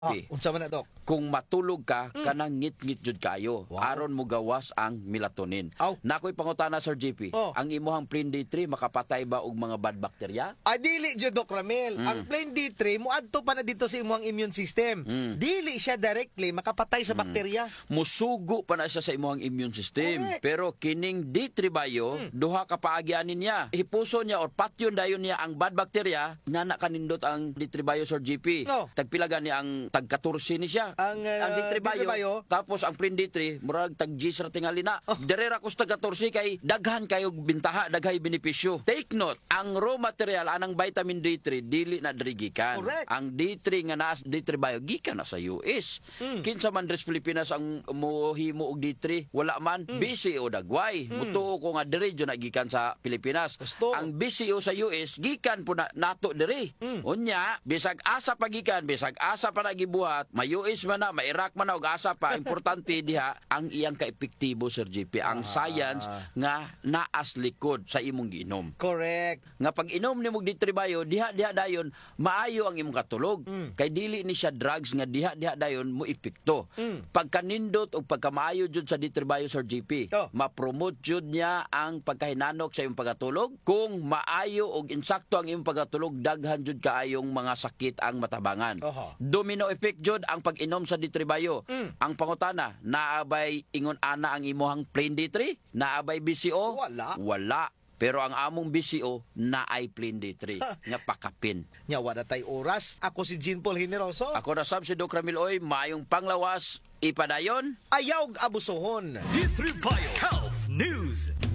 Unsa man na, Dok? Kung matulog ka, kanang ngit-ngit jud kayo. Wow. Aron mo gawas ang melatonin. Aw. Nakoy pangutana, Sir JP. Oh. Ang imuhang Plain D3 makapatay ba og mga bad bacteria? Dili jud, Dok Ramel. Ang plain D3 muadto pa na dito sa imong immune system. Dili siya directly makapatay sa bakterya. Musugo pa na siya sa imuhang immune system. Correct. Pero kining D3 bayo, duha ka paagyanin niya. Hipuso niya or patyon dayon niya ang bad bacteria, nana kanindot ang D3 bayo, Sir JP. No. Tagpilagan niya ang tag-14 ni siya. Ang, D3 bayo, D3 bayo. tapos ang Plain D3 murag tag-G sa tingali na. Direra ko sa tag-14 kay daghan kayo bintaha, daghay benepisyo. Take note, ang raw material anang vitamin D3 dili na diri gikan. Correct. Ang D3 nga naa sa D3 bayo gikan na sa US. Kinsa man dres Pilipinas ang mohimo og D3, wala man BCO dagway. Mutuo ko nga diri jud na gikan sa Pilipinas. Gusto. Ang BCO sa US gikan po na nato diri. Unya, bisag asa pagikan, bisag asa pa nagibuhat, ma-US man na, ma-Iraq man na og asa pa, importante diha ang iyang kaepektibo, Sir JP, ang science nga naas likod sa imong giinom. Correct. Nga pag inom ni mog D3 bayo, diha dayon maayo ang imong katulog. Kay dili ni siya drugs nga diha dayon mo epekto. Pagkanindot o pagkamaayo jud sa D3 bayo, Sir JP, Oh. ma-promote jud niya ang pagkahinanok sa imong pagkatulog. Kung maayo og insakto ang imong pagkatulog, daghan jud kaayong mga sakit ang matabangan. Oho. Domino effect jud ang pag-inom sa D3 bayo. Ang pangutana, naabay ingon ana ang imuhang Plain D3? Naabay BCO? Wala. Pero ang among BCO na ay Plain D3 nga pakapin. Nya wala tay oras. Ako si Jean Paul Generoso. Ako na sab si Doc Ramil Oy, maayong panglawas, ipadayon. Ayaw abusohon. D3 Bio Health News.